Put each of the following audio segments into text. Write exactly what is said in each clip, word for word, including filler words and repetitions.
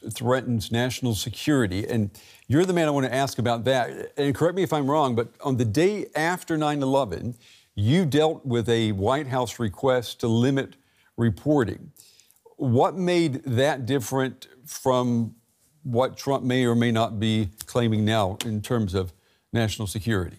threatens national security. And you're the man I want to ask about that. And correct me if I'm wrong, but on the day after nine eleven, you dealt with a White House request to limit reporting. What made that different from what Trump may or may not be claiming now in terms of national security?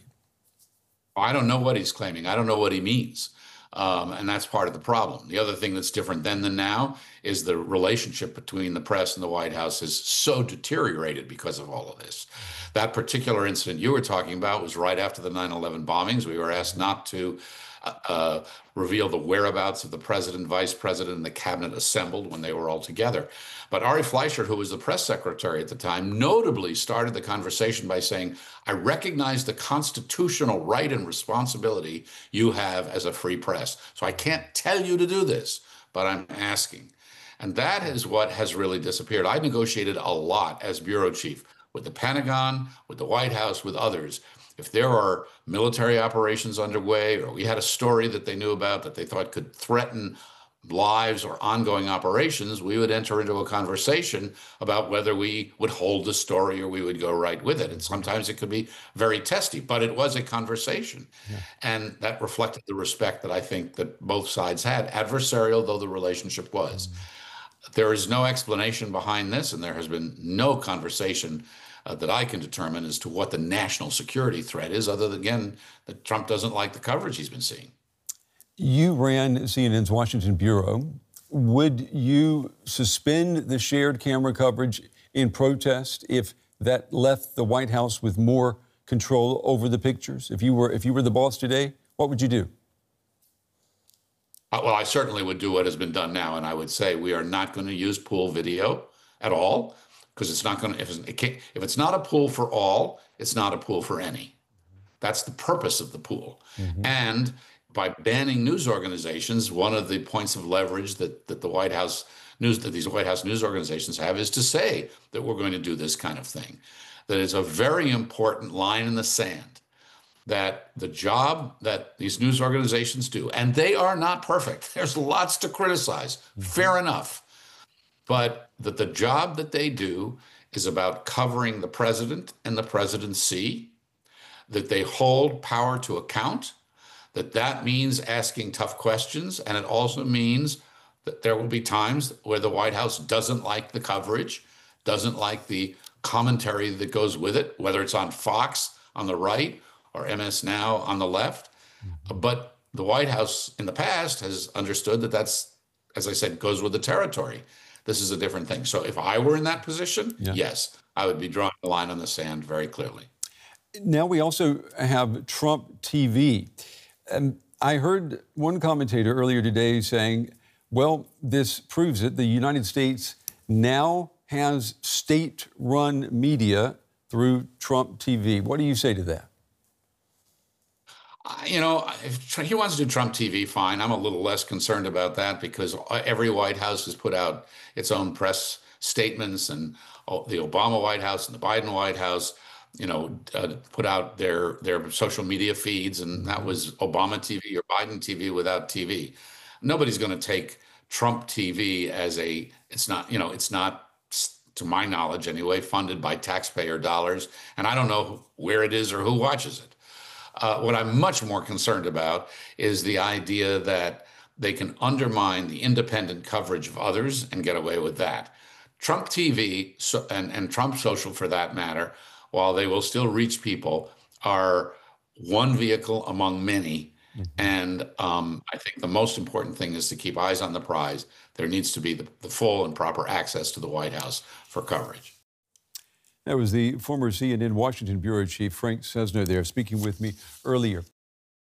I don't know what he's claiming. I don't know what he means. Um, and that's part of the problem. The other thing that's different then than now is the relationship between the press and the White House is so deteriorated because of all of this. That particular incident you were talking about was right after the nine eleven bombings. We were asked not to uh, reveal the whereabouts of the president, vice president, and the cabinet assembled when they were all together. But Ari Fleischer, who was the press secretary at the time, notably started the conversation by saying, I recognize the constitutional right and responsibility you have as a free press. So I can't tell you to do this, but I'm asking. And that is what has really disappeared. I negotiated a lot as bureau chief with the Pentagon, with the White House, with others. If there are military operations underway, or we had a story that they knew about that they thought could threaten lives or ongoing operations, we would enter into a conversation about whether we would hold the story or we would go right with it. And sometimes it could be very testy, but it was a conversation. Yeah. And that reflected the respect that I think that both sides had, adversarial though the relationship was. Mm-hmm. There is no explanation behind this, and there has been no conversation Uh, that I can determine as to what the national security threat is, other than, again, that Trump doesn't like the coverage he's been seeing. You ran C N N's Washington Bureau. Would you suspend the shared camera coverage in protest if that left the White House with more control over the pictures? If you were, if you were the boss today, what would you do? Uh, well, I certainly would do what has been done now, and I would say we are not going to use pool video at all. Because it's not going to, if it's, it can't, if it's not a pool for all, it's not a pool for any. That's the purpose of the pool. Mm-hmm. And by banning news organizations, one of the points of leverage that, that the White House news, that these White House news organizations have is to say that we're going to do this kind of thing. That is a very important line in the sand, that the job that these news organizations do, and they are not perfect. There's lots to criticize, mm-hmm. fair enough. But that the job that they do is about covering the president and the presidency, that they hold power to account, that that means asking tough questions, and it also means that there will be times where the White House doesn't like the coverage, doesn't like the commentary that goes with it, whether it's on Fox on the right or M S Now on the left. Mm-hmm. But the White House in the past has understood that that's, as I said, goes with the territory. This is a different thing. So if I were in that position, yeah. yes, I would be drawing the line on the sand very clearly. Now we also have Trump T V. And I heard one commentator earlier today saying, well, this proves it. The United States now has state-run media through Trump T V. What do you say to that? You know, if he wants to do Trump T V, fine. I'm a little less concerned about that because every White House has put out its own press statements, and the Obama White House and the Biden White House, you know, uh, put out their their social media feeds, and that was Obama T V or Biden T V without T V. Nobody's going to take Trump T V as a, it's not, you know, it's not, to my knowledge anyway, funded by taxpayer dollars, and I don't know where it is or who watches it. Uh, what I'm much more concerned about is the idea that they can undermine the independent coverage of others and get away with that. Trump T V so, and, and Trump Social, for that matter, while they will still reach people, are one vehicle among many. Mm-hmm. And um, I think the most important thing is to keep eyes on the prize. There needs to be the, the full and proper access to the White House for coverage. That was the former C N N Washington Bureau Chief Frank Sesno there speaking with me earlier.